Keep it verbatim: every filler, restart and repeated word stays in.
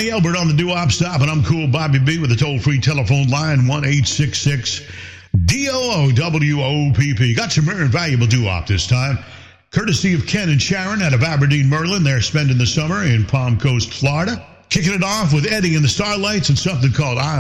Donnie Elbert on the doo-wop stop, and I'm Cool Bobby B with a toll-free telephone line, one eight six six D O O W O P P. Got some rare and valuable doo-wop this time, courtesy of Ken and Sharon out of Aberdeen, Maryland. They're spending the summer in Palm Coast, Florida. Kicking it off with Eddie and the Starlights and something called I